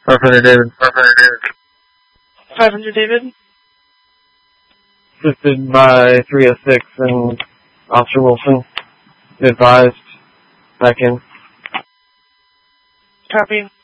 500 David. 500 David. Assisted by 306 and Officer Wilson. Advised. Back in. Copy.